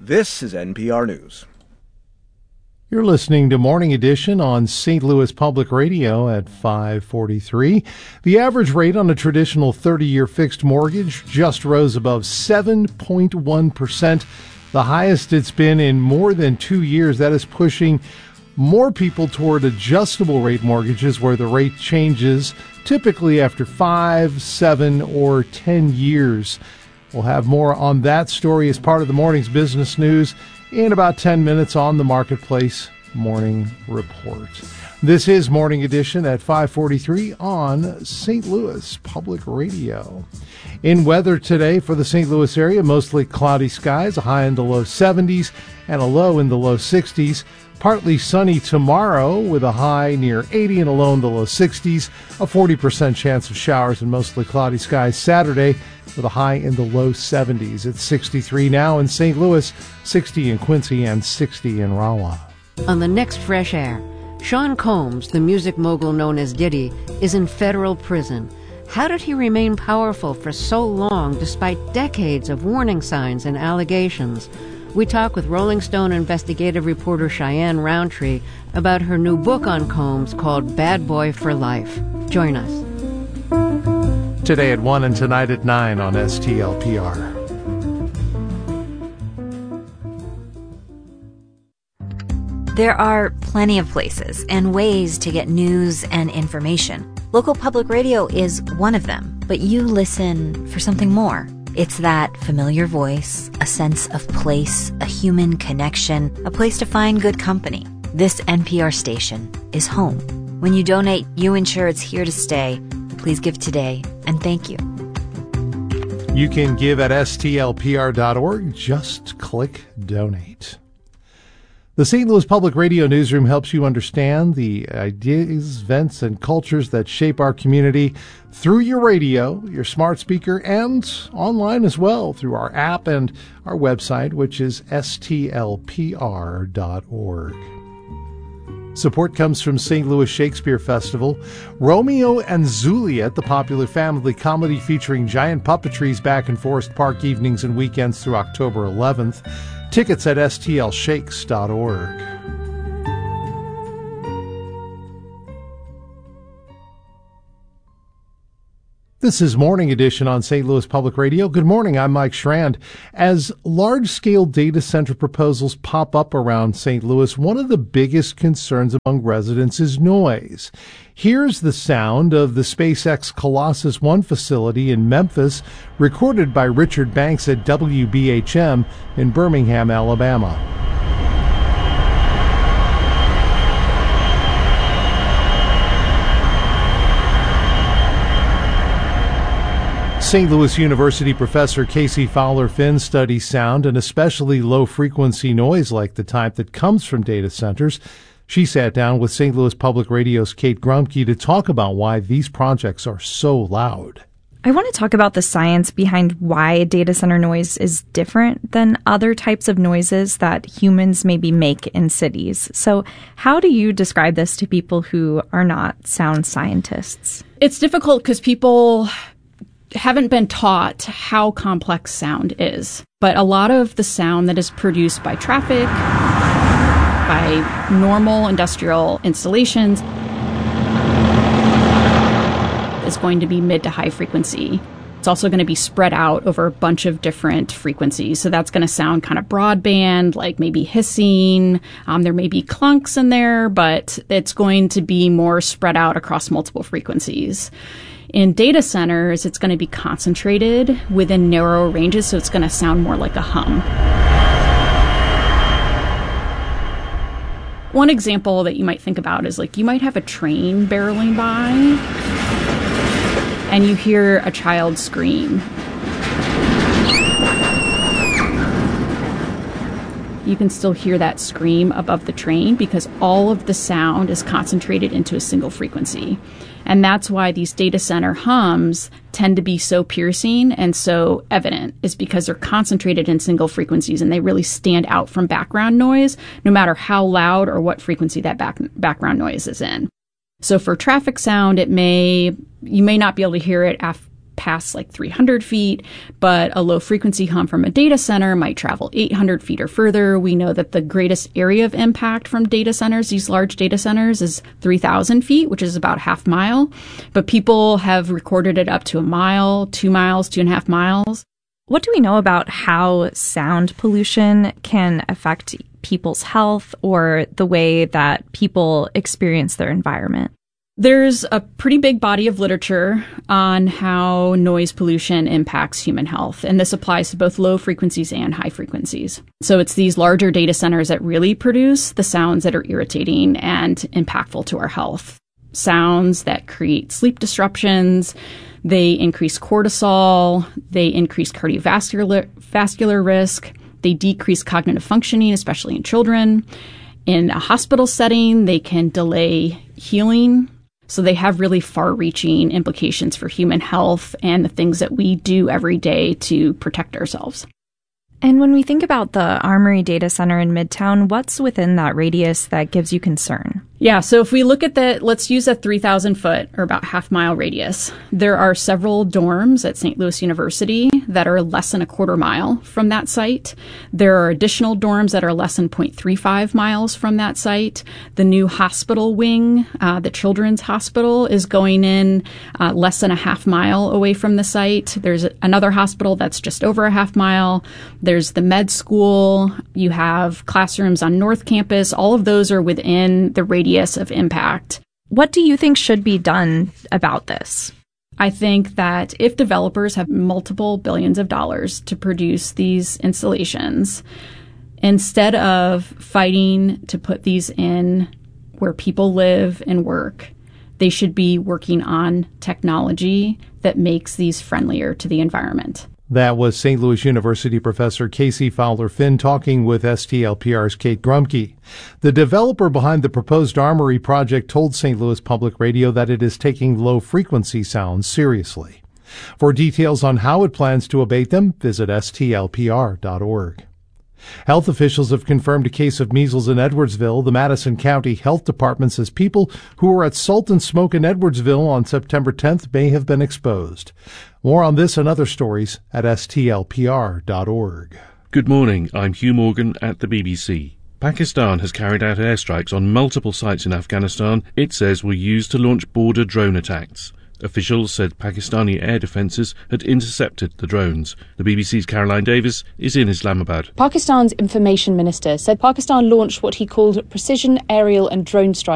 This is NPR News. You're listening to Morning Edition on St. Louis Public Radio at 5:43. The average rate on a traditional 30-year fixed mortgage just rose above 7.1%, the highest it's been in more than 2 years. That is pushing more people toward adjustable rate mortgages, where the rate changes typically after 5, 7, or 10 years. We'll have more on that story as part of the morning's business news in about 10 minutes on the Marketplace Morning Report. This is Morning Edition at 5:43 on St. Louis Public Radio. In weather today for the St. Louis area, mostly cloudy skies, a high in the low 70s and a low in the low 60s. Partly sunny tomorrow with a high near 80 and a low in the low 60s. A 40% chance of showers and mostly cloudy skies Saturday with a high in the low 70s. It's 63 now in St. Louis, 60 in Quincy, and 60 in Rolla. On the next Fresh Air, Sean Combs, the music mogul known as Diddy, is in federal prison. How did he remain powerful for so long despite decades of warning signs and allegations? We talk with Rolling Stone investigative reporter Cheyenne Roundtree about her new book on Combs called Bad Boy for Life. Join us. Today at 1 and tonight at 9 on STLPR. There are plenty of places and ways to get news and information. Local public radio is one of them, but you listen for something more. It's that familiar voice, a sense of place, a human connection, a place to find good company. This NPR station is home. When you donate, you ensure it's here to stay. Please give today, and thank you. You can give at stlpr.org. Just click donate. The St. Louis Public Radio Newsroom helps you understand the ideas, events, and cultures that shape our community through your radio, your smart speaker, and online as well through our app and our website, which is stlpr.org. Support comes from St. Louis Shakespeare Festival. Romeo and Juliet, the popular family comedy featuring giant puppetries back in Forest Park evenings and weekends through October 11th. Tickets at stlshakes.org. This is Morning Edition on St. Louis Public Radio. Good morning, I'm Mike Schrand. As large-scale data center proposals pop up around St. Louis, one of the biggest concerns among residents is noise. Here's the sound of the SpaceX Colossus One facility in Memphis, recorded by Richard Banks at WBHM in Birmingham, Alabama. St. Louis University professor Casey Fowler-Finn studies sound and especially low-frequency noise like the type that comes from data centers. She sat down with St. Louis Public Radio's Kate Grumke to talk about why these projects are so loud. I want to talk about the science behind why data center noise is different than other types of noises that humans maybe make in cities. So how do you describe this to people who are not sound scientists? It's difficult because people haven't been taught how complex sound is. But a lot of the sound that is produced by traffic, by normal industrial installations, is going to be mid to high frequency. It's also going to be spread out over a bunch of different frequencies. So that's going to sound kind of broadband, like maybe hissing. There may be clunks in there, but it's going to be more spread out across multiple frequencies. In data centers, it's going to be concentrated within narrow ranges, so it's going to sound more like a hum. One example that you might think about is like you might have a train barreling by and you hear a child scream. You can still hear that scream above the train because all of the sound is concentrated into a single frequency. And that's why these data center hums tend to be so piercing and so evident, is because they're concentrated in single frequencies and they really stand out from background noise, no matter how loud or what frequency that background noise is in. So for traffic sound, you may not be able to hear it past like 300 feet, but a low frequency hum from a data center might travel 800 feet or further. We know that the greatest area of impact from data centers, these large data centers, is 3,000 feet, which is about half mile. But people have recorded it up to a mile, 2 miles, 2.5 miles. What do we know about how sound pollution can affect people's health or the way that people experience their environment? There's a pretty big body of literature on how noise pollution impacts human health, and this applies to both low frequencies and high frequencies. So it's these larger data centers that really produce the sounds that are irritating and impactful to our health. Sounds that create sleep disruptions, they increase cortisol, they increase cardiovascular risk, they decrease cognitive functioning, especially in children. In a hospital setting, they can delay healing. So they have really far-reaching implications for human health and the things that we do every day to protect ourselves. And when we think about the Armory Data Center in Midtown, what's within that radius that gives you concern? Yeah, so if we look at let's use a 3,000 foot or about half mile radius. There are several dorms at St. Louis University that are less than a quarter mile from that site. There are additional dorms that are less than 0.35 miles from that site. The new hospital wing, the Children's Hospital, is going in less than a half mile away from the site. There's another hospital that's just over a half mile. There's the med school. You have classrooms on North Campus. All of those are within the radius of impact. What do you think should be done about this? I think that if developers have multiple billions of dollars to produce these installations, instead of fighting to put these in where people live and work, they should be working on technology that makes these friendlier to the environment. That was St. Louis University professor Casey Fowler-Finn talking with STLPR's Kate Grumke. The developer behind the proposed Armory project told St. Louis Public Radio that it is taking low-frequency sounds seriously. For details on how it plans to abate them, visit stlpr.org. Health officials have confirmed a case of measles in Edwardsville. The Madison County Health Department says people who were at Salt and Smoke in Edwardsville on September 10th may have been exposed. More on this and other stories at stlpr.org. Good morning, I'm Hugh Morgan at the BBC. Pakistan has carried out airstrikes on multiple sites in Afghanistan it says were used to launch border drone attacks. Officials said Pakistani air defences had intercepted the drones. The BBC's Caroline Davis is in Islamabad. Pakistan's information minister said Pakistan launched what he called precision aerial and drone strikes